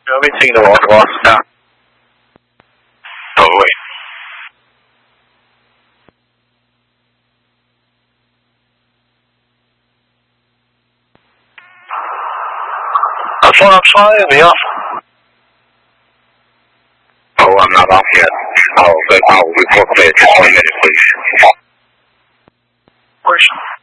Everything the water was down. Oh, wait. I thought I'm trying to be off. Oh, I'm not off yet. I'll report there. Just 1 minute, please. Question.